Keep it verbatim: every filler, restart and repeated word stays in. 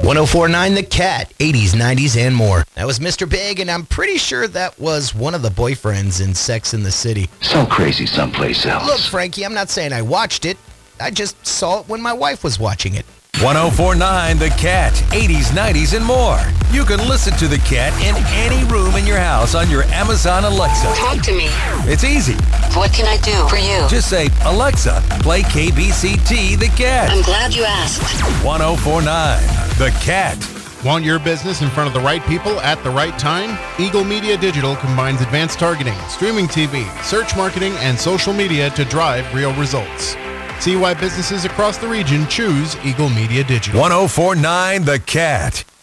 one oh four point nine The Cat, eighties, nineties, and more. That was Mister Big, and I'm pretty sure that was one of the boyfriends in Sex and the City. So crazy someplace else. Look, Frankie, I'm not saying I watched it. I just saw it when my wife was watching it. one oh four point nine The Cat, eighties, nineties, and more. You can listen to The Cat in any room in your house on your Amazon Alexa. Talk to me. It's easy. What can I do for you? Just say, Alexa, play K B C T The Cat. I'm glad you asked. one oh four point nine The Cat. Want your business in front of the right people at the right time? Eagle Media Digital combines advanced targeting, streaming T V, search marketing, and social media to drive real results. See why businesses across the region choose Eagle Media Digital. one oh four point nine The Cat.